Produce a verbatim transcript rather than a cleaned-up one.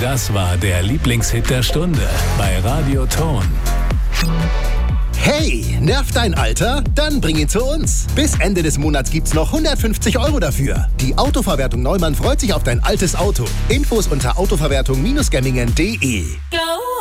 Das war der Lieblingshit der Stunde bei Radio Ton. Hey, nervt dein Alter? Dann bring ihn zu uns. Bis Ende des Monats gibt's noch hundertfünfzig Euro dafür. Die Autoverwertung Neumann freut sich auf dein altes Auto. Infos unter autoverwertung Bindestrich gemmingen punkt de.